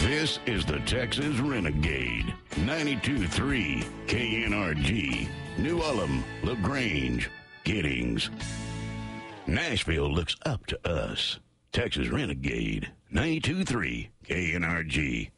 This is the Texas Renegade. 92.3 KNRG. New Ulm, LaGrange, Giddings. Nashville looks up to us. Texas Renegade. 92.3 KNRG.